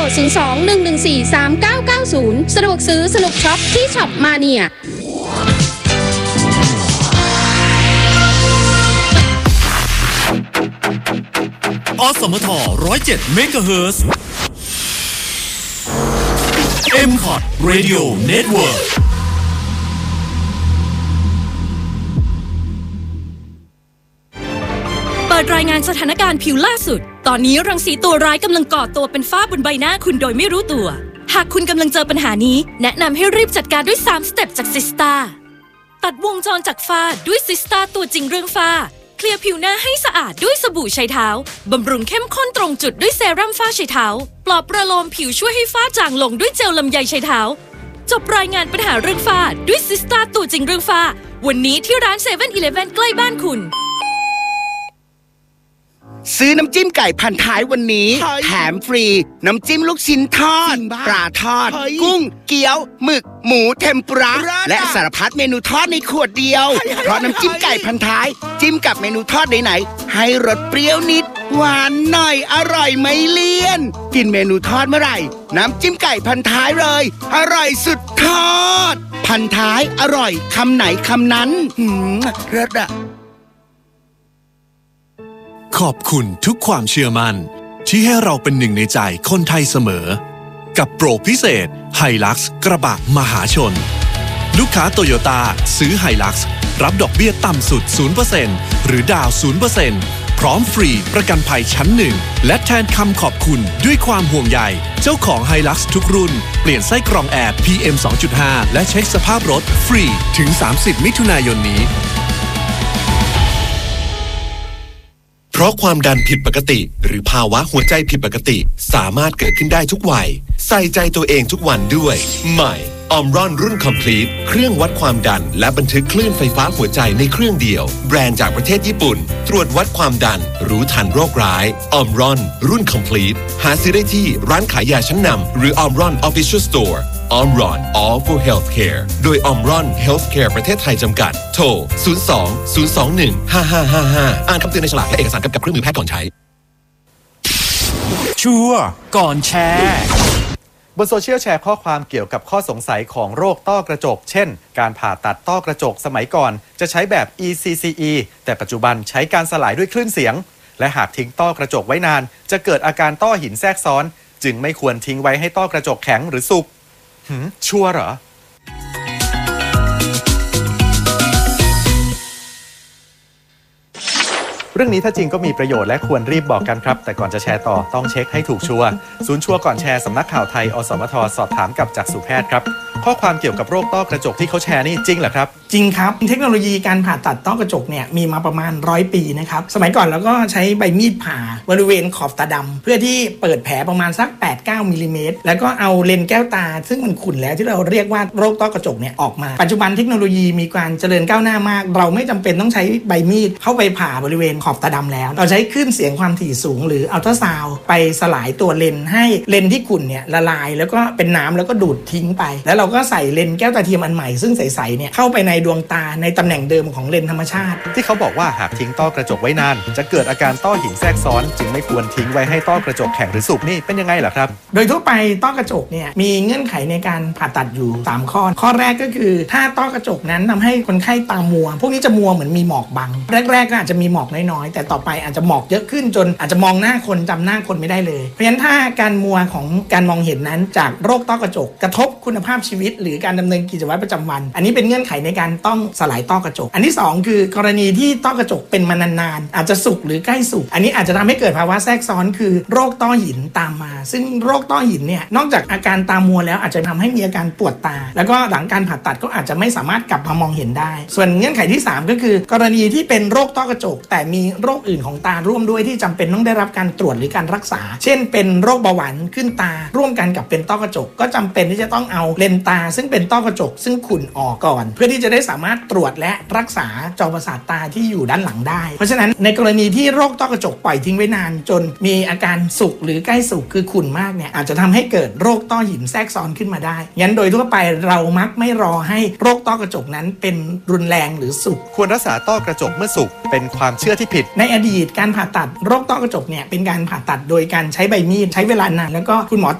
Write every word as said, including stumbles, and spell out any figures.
ศูนย์ สอง หนึ่ง หนึ่ง สี่ สาม เก้า เก้า ศูนย์สะดวกซื้อสนุกช็อปที่ช็อปมาเนียอสมท หนึ่งศูนย์เจ็ด เมกะเฮิรตซ์ เอ็ม คอท Radio Network เปิดรายงานสถานการณ์ผิวล่าสุดตอนนี้รังสีตัวร้ายกำลังก่อตัวเป็นฝ้าบนใบหน้าคุณโดยไม่รู้ตัวหากคุณกำลังเจอปัญหานี้แนะนำให้รีบจัดการด้วยสามสเต็ปจากซิสตาตัดวงจรจากฝ้าด้วยซิสตาตัวจริงเรื่องฝ้าเคลียร์ผิวหน้าให้สะอาดด้วยสบู่ไชเท้าบำรุงเข้มข้นตรงจุดด้วยเซรั่มฝ้าไชเท้าปลอบประโลมผิวช่วยให้ฝ้าจางลงด้วยเจลลำไยไชเท้าจบรายงานปัญหาเรื่องฝ้าด้วยซิสตาตัวจริงเรื่องฝ้าวันนี้ที่ร้านเซเว่นอีเลฟเว่นใกล้บ้านคุณซื้อน้ำจิ้มไก่พันท้ายวันนี้แถมฟรีน้ำจิ้มลูกชิ้นทอดปลาทอดกุ้งเกี๊ยวหมึกหมูเทมปุระและสารพัดเมนูทอดในขวดเดียวเพราะน้ำจิ้มไก่พันท้ายจิ้มกับเมนูทอดไหนๆให้รสเปรี้ยวนิดหวานหน่อยอร่อยไม่เลี่ยนกินเมนูทอดเมื่อไหร่น้ำจิ้มไก่พันท้ายเลยอร่อยสุดทอดพันท้ายอร่อยคำไหนคำนั้นหืมเลิศอะขอบคุณทุกความเชื่อมั่นที่ให้เราเป็นหนึ่งในใจคนไทยเสมอกับโปรพิเศษ Hilux กระบะมหาชนลูกค้าโตโยต้าซื้อ Hilux รับดอกเบี้ยต่ำสุด ศูนย์เปอร์เซ็นต์ หรือดาว ศูนย์เปอร์เซ็นต์ พร้อมฟรีประกันภัยชั้นหนึ่งและแทนคำขอบคุณด้วยความห่วงใยเจ้าของ Hilux ทุกรุ่นเปลี่ยนไส้กรองแอร์ พี เอ็ม สองจุดห้า และเช็คสภาพรถฟรีถึงสามสิบมิถุนายนนี้เพราะความดันผิดปกติหรือภาวะหัวใจผิดปกติสามารถเกิดขึ้นได้ทุกวัยใส่ใจตัวเองทุกวันด้วยใหม่ออมรอนรุ่น Complete เครื่องวัดความดันและบันทึกคลื่นไฟฟ้าหัวใจในเครื่องเดียวแบรนด์จากประเทศญี่ปุ่นตรวจวัดความดันรู้ทันโรคร้ายออมรอนรุ่น Complete หาซื้อได้ที่ร้านขายยาชั้นนำหรือออมรอน Official Storeออมรอน All for Healthcare โดยออมรอน Healthcare ประเทศไทยจำกัดโทร ศูนย์ สอง ศูนย์ สอง หนึ่ง ห้า ห้า ห้า ห้า อ่านคำเตือนในฉลากและเอกสารกำกับเครื่องมือแพทย์ก่อนใช้ชัวร์ก่อนแชร์บนโซเชียลแชร์ข้อความเกี่ยวกับข้อสงสัยของโรคต้อกระจกเช่นการผ่าตัดต้อกระจกสมัยก่อนจะใช้แบบ อี ซี ซี อี แต่ปัจจุบันใช้การสลายด้วยคลื่นเสียงและหากทิ้งต้อกระจกไว้นานจะเกิดอาการต้อหินแทรกซ้อนจึงไม่ควรทิ้งไว้ให้ต้อกระจกแข็งหรือสุกหืมชัวร์เหรอเรื่องนี้ถ้าจริงก็มีประโยชน์และควรรีบบอกกันครับแต่ก่อนจะแชร์ต่อต้องเช็คให้ถูกชัวร์ศูนย์ชัวร์ก่อนแชร์สำนักข่าวไทยอสมทสอบถามกับจักษุแพทย์ครับข้อความเกี่ยวกับโรคต้อกระจกที่เขาแชร์นี่จริงเหรอครับจริงครับเทคโนโลยีการผ่าตัดต้อกระจกเนี่ยมีมาประมาณร้อยปีนะครับสมัยก่อนเราก็ใช้ใบมีดผ่าบริเวณขอบตาดำเพื่อที่เปิดแผลประมาณสัก แปดถึงเก้า มิลลิเมตรแล้วก็เอาเลนส์แก้วตาซึ่งมันขุ่นแล้วที่เราเรียกว่าโรคต้อกระจกเนี่ยออกมาปัจจุบันเทคโนโลยีมีการเจริญก้าวหน้ามากเราไม่จำเป็นต้องใช้ใบมีดเข้าไปผ่าบริเวณขอบตาดำแล้วเราใช้คลื่นเสียงความถี่สูงหรืออัลตราซาวด์ไปสลายตัวเลนส์ให้เลนส์ที่ขุ่นเนี่ยละลายแล้วก็เป็นน้ำแล้วก็ดูดทิ้งไปแล้วเราก็ใส่เลนส์แก้วตาเทียมอันใหม่ซึ่งใสๆเนี่ยเข้าไปในดวงตาในตำแหน่งเดิมของเลนส์ธรรมชาติที่เขาบอกว่าหากทิ้งต้อกระจกไว้นานจะเกิดอาการต้อหินแทรกซ้อนจึงไม่ควรทิ้งไว้ให้ต้อกระจกแข็งหรือสุกนี่เป็นยังไงล่ะครับโดยทั่วไปต้อกระจกเนี่ยมีเงื่อนไขในการผ่าตัดอยู่สามข้อข้อแรกก็คือถ้าต้อกระจกนั้นทำให้คนไข้ตามัวพวกนี้จะมัวเหมือนมีหมอกบังแรกๆก็อาจจะมีหมอกน้อยๆแต่ต่อไปอาจจะหมอกเยอะขึ้นจนอาจจะมองหน้าคนจำหน้าคนไม่ได้เลยเพราะฉะนั้นถ้าการมัวของการมองเห็นนั้นจากโรคต้อกระจกกระทบคุณภาพชีวิตหรือการดำเนินกิจวัตรประจำวันอันนี้เป็นเงื่อนไขในการต้องสลายต้อกระจกอันที่สองคือกรณีที่ต้อกระจกเป็นมานานๆอาจจะสุกหรือใกล้สุกอันนี้อาจจะทำให้เกิดภาวะแทรกซ้อนคือโรคต้อหินตามมาซึ่งโรคต้อหินเนี่ยนอกจากอาการตามัวแล้วอาจจะทำให้มีอาการปวดตาแล้วก็หลังการผ่าตัดก็อาจจะไม่สามารถกลับมามองเห็นได้ส่วนเงื่อนไขที่สามก็คือกรณีที่เป็นโรคต้อกระจกแต่มีโรคอื่นของตาร่วมด้วยที่จำเป็นต้องได้รับการตรวจหรือการรักษาเช่นเป็นโรคเบาหวานขึ้นตาร่วมกันกับเป็นต้อกระจกก็จำเป็นที่จะต้องเอาเลนส์ตาซึ่งเป็นต้อกระจกซึ่งขุ่นออกก่อนเพื่อที่จะได้สามารถตรวจและรักษาจอประสาทตาที่อยู่ด้านหลังได้เพราะฉะนั้นในกรณีที่โรคต้อกระจกปล่อยทิ้งไว้นานจนมีอาการสุกหรือใกล้สุกคือขุ่นมากเนี่ยอาจจะทำให้เกิดโรคต้อหินแทรกซ้อนขึ้นมาได้งั้นโดยทั่วไปเรามักไม่รอให้โรคต้อกระจกนั้นเป็นรุนแรงหรือสุกควรรักษาต้อกระจกเมื่อสุกเป็นความเชื่อที่ผิดในอดีตการผ่าตัดโรคต้อกระจกเนี่ยเป็นการผ่าตัดโดยการใช้ใบมีดใช้เวลานานแล้วก็คุณหมอ